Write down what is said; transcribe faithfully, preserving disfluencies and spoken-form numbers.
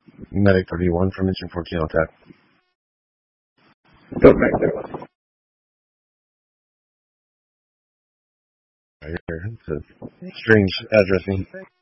Medic thirty-one from Mission fourteen, attack. Go back there. Right here. It's a strange addressing.